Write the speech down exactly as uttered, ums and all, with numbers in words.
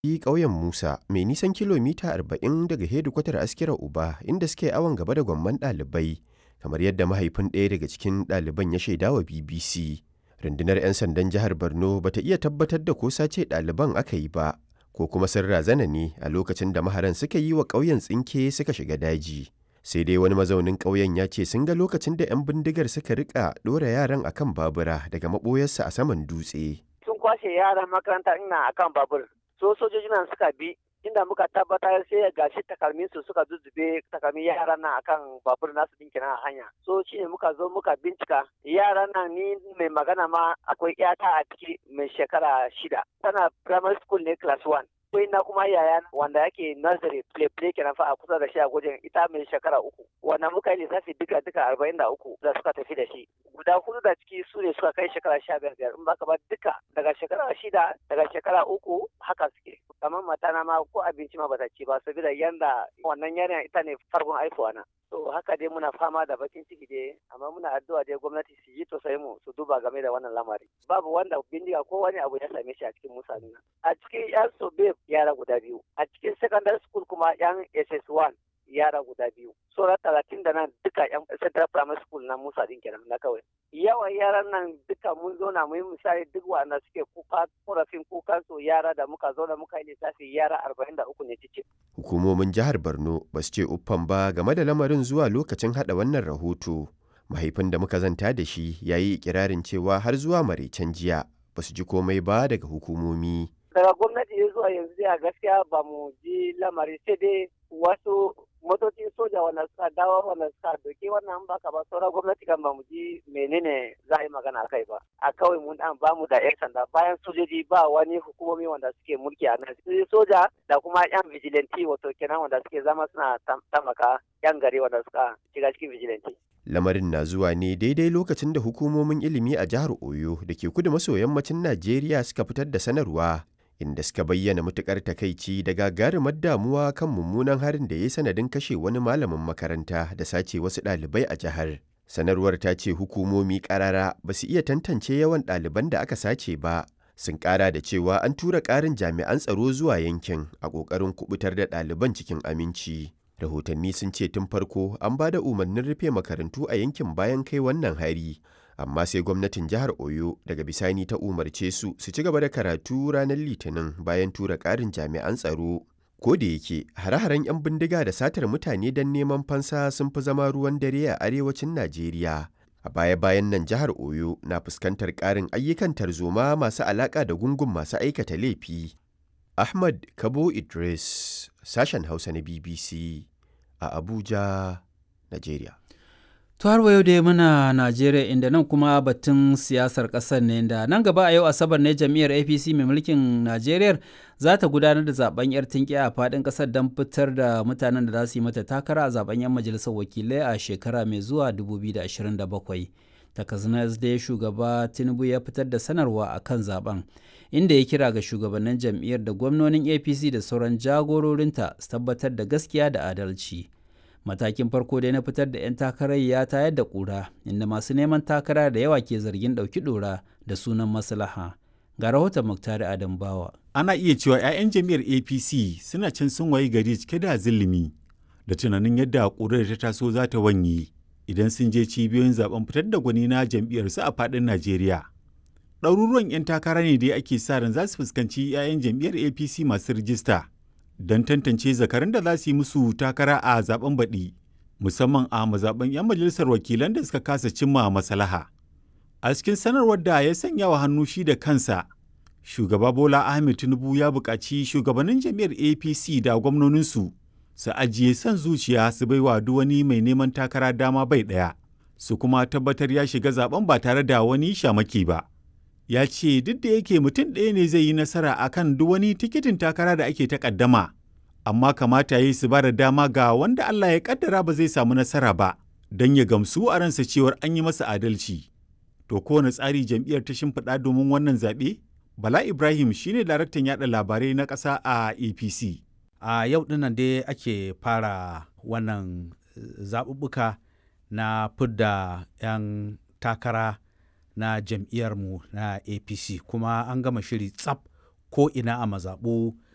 Yi ƙauyen Musa mai nisan kilomita arba'in daga hedikwatar Askira Uba inda suke awon gaba da gwamman ɗalibai, kamar yadda mahaifin ɗaya daga cikin ɗaliban ya shaidawa B B C. Rundunar 'yan sandan jihar Borno ba ta iya tabbatar da ko sace ɗaliban aka yi ba, ko kuma sun razana ne a lokacin da maharan suka yi wa ƙauyen tsinke suka shiga daji. Sai dai wani mazaunin ƙauyen ya ce sun ga lokacin da 'yan bindigar suka riƙa ɗora yaran akan babura daga maɓoyarsa a saman dutse. Sun kwashe yaran makaranta ina akan babur. So sojoji nan suka bi inda muka tabbatar sai gashi takalmin su suka zuzzube takalmin yaran nan akan babur nasu din kenan a hanya. So shine muka zo muka bincika yaran nan ni mai magana ma akwai yata a ciki mai shekara shida. Tana primary school ne class one. Akwai na kuma yaya wanda yake nursery play play kenan fa a kusa da shi a gwajin ita mai shekara uku. Wannan muka yi lissafi duka duka arba'in da uku da suka tafi da shi. Guda hudu da ciki su ne suka kai shekara sha biyar biyar in baka ba duka daga shekara shida daga shekara uku haka suke. Kamar matana ma ko abinci ma bata ci ba saboda yanda wannan yarinya ita ne farkon haifuwa na. To haka dai muna fama da bakin ciki dai amma muna addu'a dai gwamnati su yi tosai mu su duba game da wannan lamari. Babu wanda bindiga ko wani abu ya same shi a cikin mutane. A cikin yan sobe yara guda biyu. A cikin secondary school kuma yan S S one yara guda biyu. Sauran talatin da nan duka yan central primary school na Musa din kenan na kawai. Yawan yaran nan duka mun zauna mu yi misali duk wanda suke kuka korafin kukan su yara da muka zauna muka yi lissafi yara arba'in da uku ne cikin. Hukumomin jihar Borno ba su ce uffan ba game da lamarin zuwa lokacin haɗa wannan rahoto. Mahaifin da muka zanta da shi ya yi ikirarin cewa har zuwa maraicen jiya ba su ji komai ba daga hukumomi. Daga gwamnati ya zuwa yanzu a gaskiya ba mu ji lamari sai dai wasu motocin soja wanda suka dawo wanda suka doke wannan baka ba sauran gwamnati kan ba mu ji menene za a yi magana a kai ba. A kawai mun an ba mu da 'yan sanda bayan sojoji ba wani hukumomi wanda suke mulki a nan. Soja da kuma 'yan vigilante wato kenan wanda suke zama suna tamaka 'yan gari wanda suka shiga cikin vigilante. Lamarin na zuwa ne daidai lokacin da hukumomin ilimi a jihar Oyo da ke kudu maso yammacin Najeriya suka fitar da sanarwa inda suka bayyana matukar takaici da gagarumar damuwa kan mummunan harin da ya yi sanadin kashe wani malamin makaranta da sace wasu ɗalibai a jihar. Sanarwar ta ce hukumomi ƙarara ba su iya tantance yawan ɗaliban da aka sace ba. Sun ƙara da cewa an tura ƙarin jami'an tsaro zuwa yankin a ƙoƙarin kubutar da ɗaliban cikin aminci. Rahotanni sun ce tun farko an ba da umarnin rufe makarantu a yankin bayan kai wannan hari. Amma sai gwamnatin jihar Oyo daga bisani ta umarce su su ci gaba da karatu ranar Litinin bayan tura ƙarin jami'an tsaro. Ko da yake hare-haren 'yan bindiga da satar mutane don neman fansa sun fi zama ruwan dare a arewacin Najeriya. A baya-bayan nan jihar Oyo na fuskantar ƙarin ayyukan tarzoma masu alaƙa da gungun masu aikata laifi. Ahmad Kabo Idris, sashen Hausa na B B C a Abuja, Najeriya. To har yau dai muna Najeriya inda nan kuma batun siyasar ƙasar ne da nan gaba a yau Asabar ne jam'iyyar A P C mai mulkin Najeriya za ta gudanar da zaben yar tinki a faɗin ƙasar don fitar da mutanen da za su yi mata takara a zaben yan majalisar wakilai a shekara mai zuwa dubu biyu da ashirin da bakwai. Takanas dai shugaba Tinubu ya fitar da sanarwa a kan zaben inda ya kira ga shugabannin jam'iyyar da gwamnonin A P C da sauran jagororinta su tabbatar da gaskiya da adalci. Matakin farko dai na fitar da 'yan takarar ya tayar da ƙura inda masu neman takara da yawa ke zargin ɗauki ɗora da sunan maslaha. Ga rahoton Muktari Adam Bawa. Ana iya cewa 'ya'yan jam'iyyar A P C suna can sun wayi gari cike da zilimi da tunanin yadda ƙurar ta taso za ta wanye idan sun je cibiyoyin zaben fitar da gwani na jam'iyyarsu a faɗin Najeriya. Ɗaruruwan 'yan takara ne dai ake sa ran za su fuskanci 'ya'yan jam'iyyar A P C masu rijista don tantance zakarun da za su yi musu takara a zaben baɗi, musamman a mazaɓen 'yan majalisar wakilan da suka kasa cimma maslaha. A cikin sanarwar da ya sanya wa hannu shi da kansa, shugaba Bola Ahmed Tinubu ya buƙaci shugabannin jam'iyyar A P C da gwamnoninsu su ajiye son zuciya su bai wa duk wani mai neman takara dama bai ɗaya, su kuma tabbatar ya shiga zaben ba tare da wani shamaki ba. Ya ce duk da yake mutum ɗaya ne zai yi nasara a kan duk wani tikitin takara da ake takaddama, amma kamata ya yi su ba da dama ga wanda Allah ya kaddara ba zai samu nasara ba, don ya gamsu a ransa cewar an yi masa adalci. To kowane tsari jam'iyyar ta shimfiɗa domin wannan zaɓe? Bala Ibrahim shine daraktan yaɗa labarai na ƙasa a A P C. A yau ɗinnan dai ake fara wannan zaɓuɓɓuka na fidda 'yan takara na jam'iyyarmu na A P C kuma an gama shiri tsaf ko ina a mazaɓu